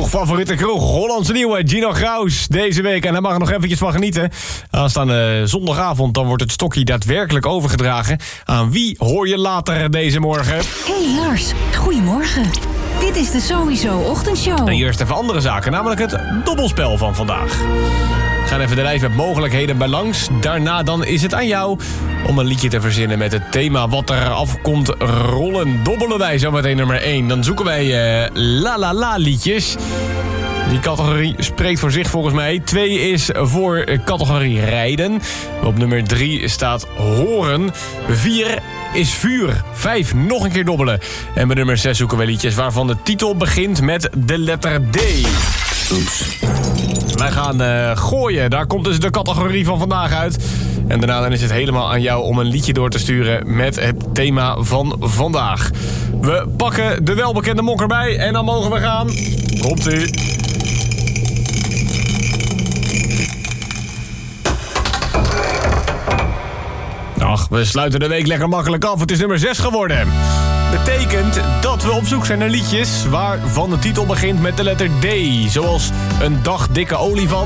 Favoriete kroeg, Hollandse Nieuwe, Gino Graus deze week. En daar mag er nog eventjes van genieten. Aanstaande zondagavond dan wordt het stokje daadwerkelijk overgedragen. Aan wie hoor je later deze morgen? Hey Lars, goedemorgen. Dit is de Sowieso Ochtendshow. En eerst even andere zaken, namelijk het dobbelspel van vandaag. We gaan even de lijst met mogelijkheden bij langs. Daarna dan is het aan jou om een liedje te verzinnen met het thema wat er afkomt rollen. Dobbelen wij zometeen nummer 1. Dan zoeken wij la la la liedjes. Die categorie spreekt voor zich volgens mij. 2 is voor categorie rijden. Op nummer 3 staat horen. 4 is vuur. 5 nog een keer dobbelen. En bij nummer 6 zoeken we liedjes waarvan de titel begint met de letter D. Oeps. Wij gaan gooien. Daar komt dus de categorie van vandaag uit. En daarna dan is het helemaal aan jou om een liedje door te sturen met het thema van vandaag. We pakken de welbekende mok erbij en dan mogen we gaan. Komt-ie. Ach, we sluiten de week lekker makkelijk af. Het is nummer 6 geworden. Betekent dat we op zoek zijn naar liedjes waarvan de titel begint met de letter D. Zoals een dagdikke olifant.